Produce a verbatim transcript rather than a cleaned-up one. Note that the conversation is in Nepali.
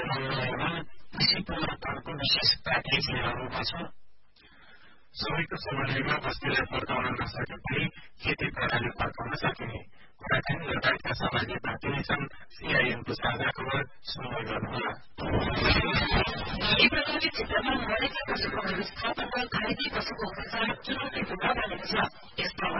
मन्त्रालयमा कृषि पुनर्करको विशेष प्याकेज लिएर आएको छ। सबैको समन्वयमा बस्तीलाई फर्काउन नसके पनि खेती प्रणाली फर्काउन सकिने कुराकानी लगायतका सामाजिक बाँकी छन्। सीआईएमको साझा खबर सुन्दै गर्नुहोला। प्रभावित क्षेत्रमा मरेका पशुको व्यवस्थापन र घाइते पशुको उपचार चुनौतीपूर्ण बनेको छ। यस्ता